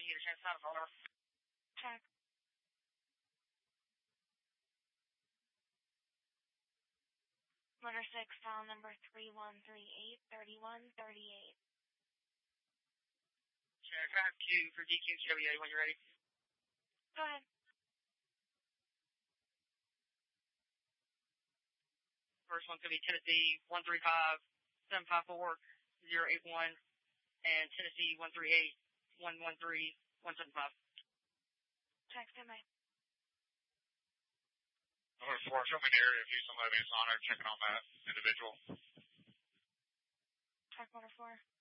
you get a chance to sign a photo. Check. Motor 6, file number 3138-3138. Check. I have Q for DQCWA when you're ready. Go ahead. First one's going to be Tennessee 135-754-081 and Tennessee 138-113-175. Check, stand by. Number 4, show me the area of Houston Levy. It's on there checking on that individual. Check, motor 4.